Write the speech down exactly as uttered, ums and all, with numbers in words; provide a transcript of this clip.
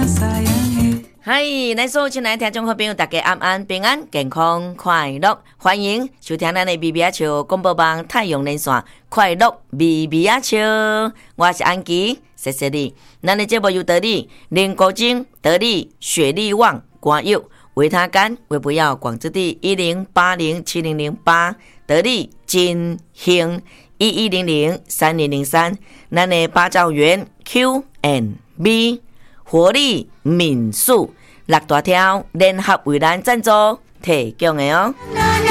嗨，咱所有亲爱的听众好朋友，大家安安平安健康快乐，欢迎收听咱的微微仔笑广播网太阳连线快乐微微仔笑，我是安琪，谢谢你。咱的节目由得力林国精、得力雪力旺、瓜柚、维他干、维不要广之地一零八零七零零八，得力金兴一一零零三零零三，咱的八兆元 Q and B 活力民宿。六大条联合为咱赞助提供的哦。